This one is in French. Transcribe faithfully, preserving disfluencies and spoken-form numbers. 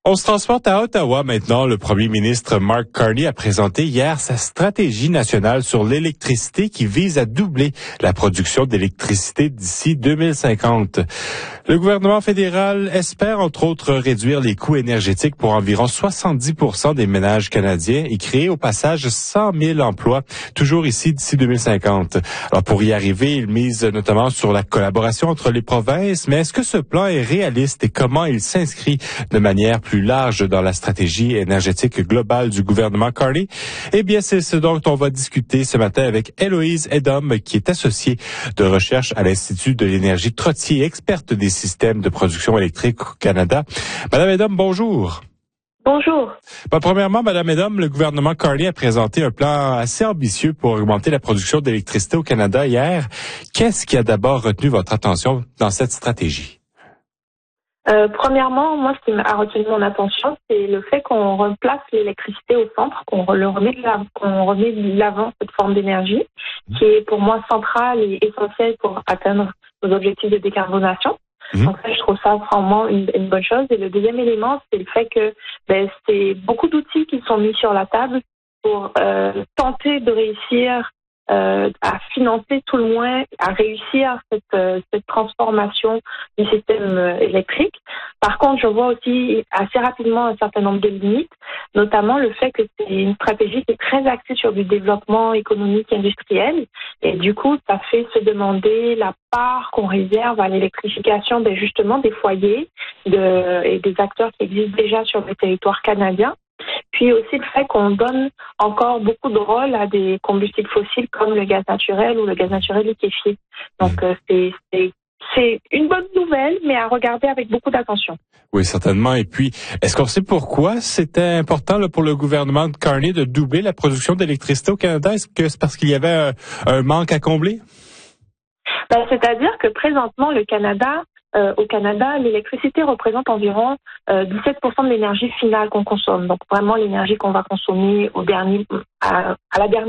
On se transporte à Ottawa maintenant. Le premier ministre Mark Carney a présenté hier sa stratégie nationale sur l'électricité qui vise à doubler la production d'électricité d'ici deux mille cinquante. Le gouvernement fédéral espère entre autres réduire les coûts énergétiques pour environ soixante-dix pour cent des ménages canadiens et créer au passage cent mille emplois, toujours ici d'ici deux mille cinquante. Alors pour y arriver, il mise notamment sur la collaboration entre les provinces, mais est-ce que ce plan est réaliste et comment il s'inscrit de manière plus large dans la stratégie énergétique globale du gouvernement Carney? Eh bien, c'est ce dont on va discuter ce matin avec Héloïse Edom, qui est associée de recherche à l'Institut de l'énergie Trottier, experte des systèmes de production électrique au Canada. Madame Edom, bonjour. Bonjour. Ben, premièrement, Madame Edom, le gouvernement Carney a présenté un plan assez ambitieux pour augmenter la production d'électricité au Canada hier. Qu'est-ce qui a d'abord retenu votre attention dans cette stratégie? Euh, premièrement, moi, ce qui a retenu mon attention, c'est le fait qu'on replace l'électricité au centre, qu'on le remet de l'avant, qu'on remet de l'avant cette forme d'énergie, qui est pour moi centrale et essentielle pour atteindre nos objectifs de décarbonation. Mmh. Donc ça, je trouve ça vraiment une, une bonne chose. Et le deuxième élément, c'est le fait que ben, c'est beaucoup d'outils qui sont mis sur la table pour euh, tenter de réussir Euh, à financer tout le moins, à réussir cette, euh, cette transformation du système euh, électrique. Par contre, je vois aussi assez rapidement un certain nombre de limites, notamment le fait que c'est une stratégie qui est très axée sur du développement économique et industriel. Et du coup, ça fait se demander la part qu'on réserve à l'électrification ben, justement des foyers de, et des acteurs qui existent déjà sur le territoire canadien. Puis aussi le fait qu'on donne encore beaucoup de rôle à des combustibles fossiles comme le gaz naturel ou le gaz naturel liquéfié. Donc euh, c'est, c'est, c'est une bonne nouvelle, mais à regarder avec beaucoup d'attention. Oui, certainement. Et puis, est-ce qu'on sait pourquoi c'était important là, pour le gouvernement de Carney de doubler la production d'électricité au Canada? Est-ce que c'est parce qu'il y avait un, un manque à combler? Ben, c'est-à-dire que présentement, le Canada... Euh, au Canada, l'électricité représente environ euh, dix-sept pour cent de l'énergie finale qu'on consomme. Donc vraiment l'énergie qu'on va consommer au dernier, à, à la dernière